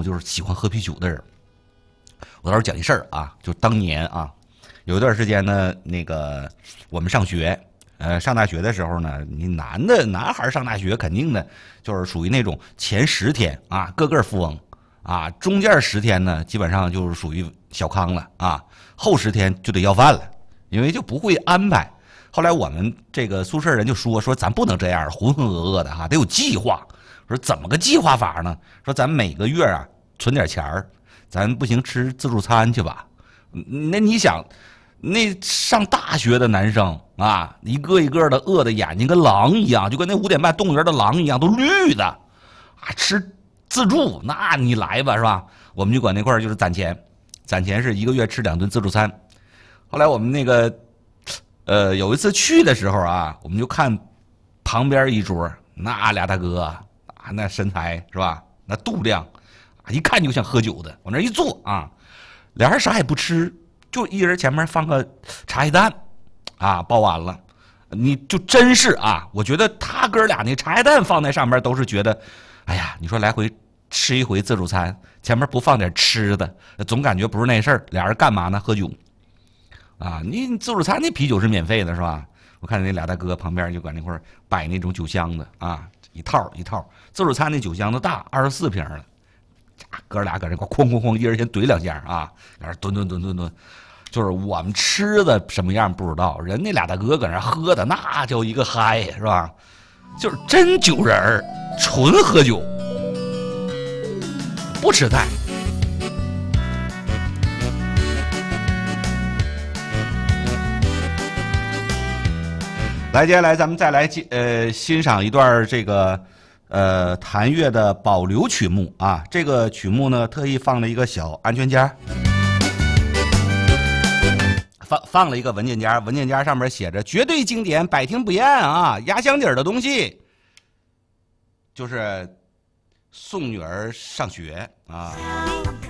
目就是喜欢喝啤酒的人。我到时候讲一事儿啊，就当年啊，有一段时间呢，那个我们上学，上大学的时候呢，你男孩上大学肯定的就是属于那种前10天啊，个富翁啊，中间10天呢，基本上就是属于小康了啊，后10天就得要饭了，因为就不会安排。后来我们这个宿舍人就说咱不能这样浑浑噩噩的哈，得有计划。说怎么个计划法呢？说咱每个月啊存点钱儿，咱不行吃自助餐去吧。那你想，那上大学的男生啊，一个一个的饿的眼睛跟狼一样，就跟那5点半动物园的狼一样，都绿的啊，吃自助，那你来吧，是吧？我们就管那块儿就是攒钱是1个月吃2顿自助餐。后来我们那个有一次去的时候啊，我们就看旁边一桌那俩大哥啊，那身材是吧？那肚量啊，一看就像喝酒的。往那一坐啊，俩人啥也不吃，就一人前面放个茶叶蛋啊，包完了。你就真是啊，我觉得他哥俩那茶叶蛋放在上面都是觉得，哎呀，你说来回吃一回自助餐，前面不放点吃的，总感觉不是那事儿。俩人干嘛呢？喝酒啊！你自助餐那啤酒是免费的，是吧？我看那俩大哥旁边就搁那块摆那种酒箱子啊，一套一套。自助餐那酒箱子大，24瓶了，哥俩搁这块哐哐哐，一人先怼2下啊，搁那吨。就是我们吃的什么样不知道，人那俩大哥搁那喝的那叫一个嗨，是吧？就是真酒人儿，纯喝酒，不吃菜。来，接下来咱们再来欣赏一段这个谭岳的保留曲目啊。这个曲目呢，特意放了一个小安全夹，放了一个文件夹，文件夹上面写着绝对经典，百听不厌啊，压箱底儿的东西，就是送女儿上学啊。